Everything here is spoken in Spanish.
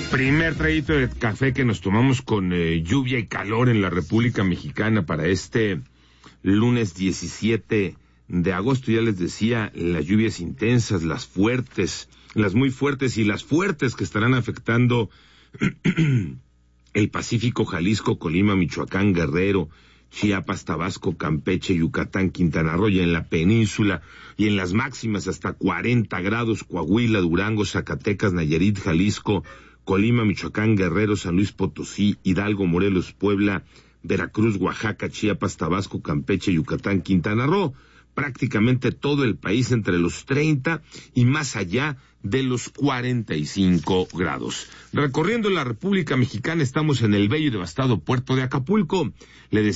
Primer traguito de café que nos tomamos con lluvia y calor en la República Mexicana para este lunes 17 de agosto. Ya les decía, las lluvias intensas, las fuertes, las muy fuertes y las fuertes que estarán afectando el Pacífico, Jalisco, Colima, Michoacán, Guerrero, Chiapas, Tabasco, Campeche, Yucatán, Quintana Roo, y en la península, y en las máximas hasta 40 grados, Coahuila, Durango, Zacatecas, Nayarit, Jalisco, Colima, Michoacán, Guerrero, San Luis Potosí, Hidalgo, Morelos, Puebla, Veracruz, Oaxaca, Chiapas, Tabasco, Campeche, Yucatán, Quintana Roo. Prácticamente todo el país entre los 30 y más allá de los 45 grados. Recorriendo la República Mexicana, estamos en el bello y devastado puerto de Acapulco. Le